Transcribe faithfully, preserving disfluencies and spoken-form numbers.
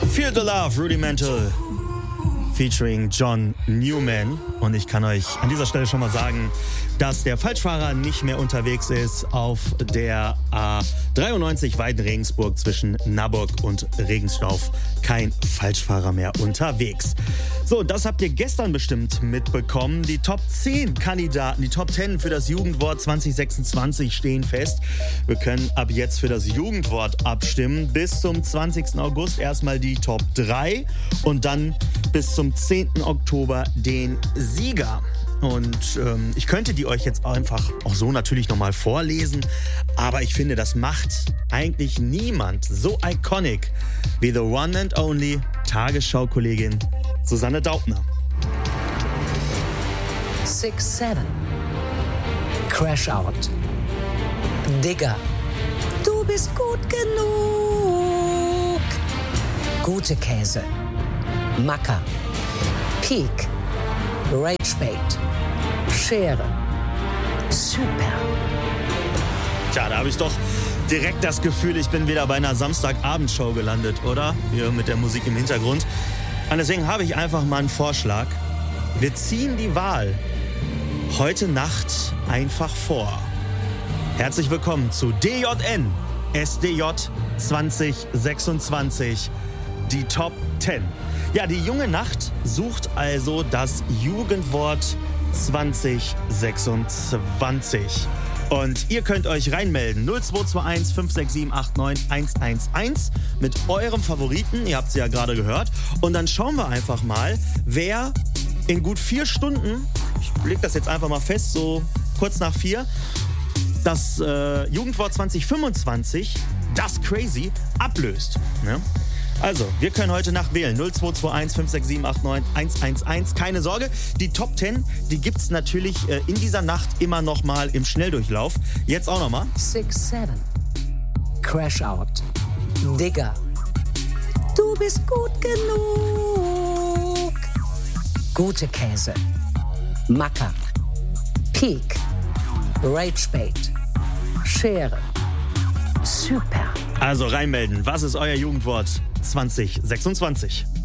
Feel the Love, Rudimental, featuring John Newman. Und ich kann euch an dieser Stelle schon mal sagen, dass der Falschfahrer nicht mehr unterwegs ist auf der A dreiundneunzig Weiden-Regensburg zwischen Naburg und Regensstauf. Kein Falschfahrer mehr unterwegs. So, das habt ihr gestern bestimmt mitbekommen. Die Top zehn Kandidaten, die Top zehn für das Jugendwort zwanzig sechsundzwanzig stehen fest. Wir können ab jetzt für das Jugendwort abstimmen. Bis zum zwanzigsten August erstmal die Top drei und dann bis zum zehnten Oktober den Sieger. Und ähm, ich könnte die euch jetzt einfach auch so natürlich nochmal vorlesen, aber ich finde, das macht eigentlich niemand so iconic wie the one and only Tagesschau-Kollegin Susanne Daubner. six seven. Crash Out. Digger. Du bist gut genug. Gute Käse. Macker. Peak. Ragebait. Schere. Super. Tja, da habe ich doch direkt das Gefühl, ich bin wieder bei einer Samstagabendshow gelandet, oder? Hier mit der Musik im Hintergrund. Und deswegen habe ich einfach mal einen Vorschlag. Wir ziehen die Wahl heute Nacht einfach vor. Herzlich willkommen zu D J N S D J zwanzig sechsundzwanzig, die Top zehn. Ja, die junge Nacht sucht also das Jugendwort zwanzig sechsundzwanzig. Und ihr könnt euch reinmelden. null zwei zwei eins fünf sechs sieben acht neun eins eins eins mit eurem Favoriten. Ihr habt sie ja gerade gehört. Und dann schauen wir einfach mal, wer in gut vier Stunden, ich lege das jetzt einfach mal fest, so kurz nach vier, das äh, Jugendwort zwanzig fünfundzwanzig, das Crazy, ablöst. Ne? Also, wir können heute Nacht wählen. null zwei zwei eins fünf sechs sieben acht neun eins eins eins. Keine Sorge, die Top zehn, die gibt's natürlich äh, in dieser Nacht immer noch mal im Schnelldurchlauf. Jetzt auch noch mal. six seven. Crash Out. Digger. Du bist gut genug. Gute Käse. Macker. Peak. Ragebait. Schere. Super. Also reinmelden. Was ist euer Jugendwort zwanzig sechsundzwanzig?